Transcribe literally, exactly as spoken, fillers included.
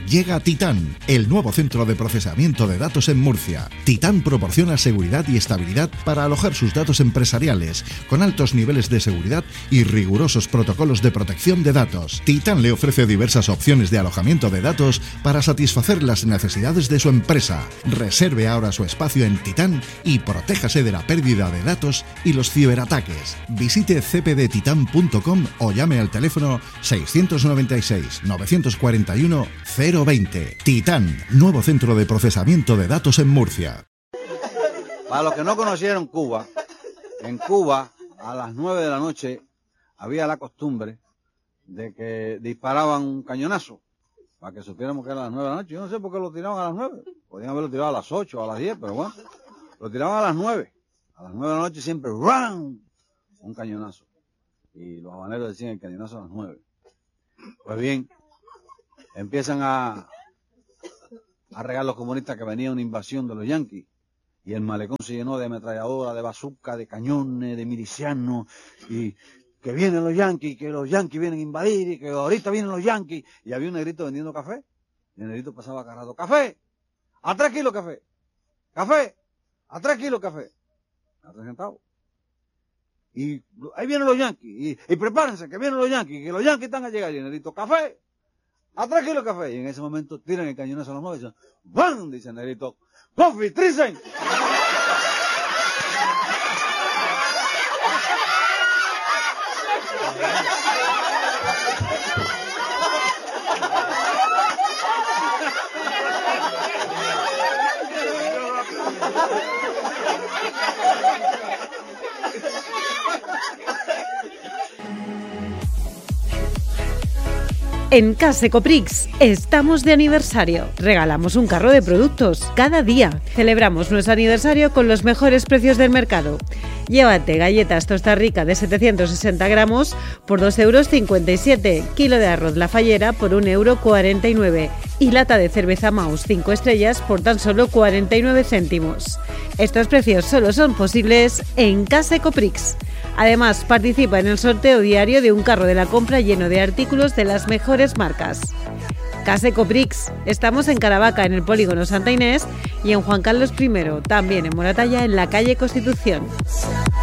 Llega Titán, el nuevo centro de procesamiento de datos en Murcia. Titán proporciona seguridad y estabilidad para alojar sus datos empresariales, con altos niveles de seguridad y rigurosos protocolos de protección de datos. Titán le ofrece diversas opciones de alojamiento de datos para satisfacer las necesidades de su empresa. Reserve ahora su espacio en Titán y protéjase de la pérdida de datos y los ciberataques. Visite c p d titan punto com o llame al teléfono seiscientos noventa y seis, novecientos cuarenta y uno, cero veinte. Titán, nuevo centro de procesamiento de datos en Murcia. Para los que no conocieron Cuba, en Cuba a las nueve de la noche había la costumbre de que disparaban un cañonazo, para que supiéramos que era a las nueve de la noche. Yo no sé por qué lo tiraban a las nueve, podían haberlo tirado a las ocho o a las diez, pero bueno, lo tiraban a las nueve. A las nueve de la noche siempre ¡ran! Un cañonazo. Y los habaneros decían el cañonazo a las nueve. Pues bien, empiezan a, a regar los comunistas que venía una invasión de los yanquis. Y el malecón se llenó de ametralladoras, de bazooka, de cañones, de milicianos. Y que vienen los yanquis, que los yanquis vienen a invadir, y que ahorita vienen los yanquis. Y había un negrito vendiendo café. Y el negrito pasaba agarrado. ¡Café! ¡A tres kilos café! ¡Café! ¡A tres kilos café! A tres centavos. Y ahí vienen los yanquis. Y, y prepárense, que vienen los yanquis, que los yanquis están a llegar. Y el negrito, ¡café! ¡A tres kilos café! Y en ese momento tiran el cañonazo a los nueve y dicen, ¡bam! Dice el negrito, ¡Coffee, Trisen! En Case Coprix estamos de aniversario. Regalamos un carro de productos cada día. Celebramos nuestro aniversario con los mejores precios del mercado. Llévate galletas Tosta Rica de setecientos sesenta gramos por dos euros cincuenta y siete, kilo de arroz La Fallera por un euro cuarenta y nueve y lata de cerveza Maus cinco estrellas por tan solo cuarenta y nueve céntimos. Estos precios solo son posibles en Case Coprix. Además, participa en el sorteo diario de un carro de la compra lleno de artículos de las mejores marcas. Case Coprix. Estamos en Caravaca, en el Polígono Santa Inés, y en Juan Carlos primero, también en Moratalla, en la calle Constitución.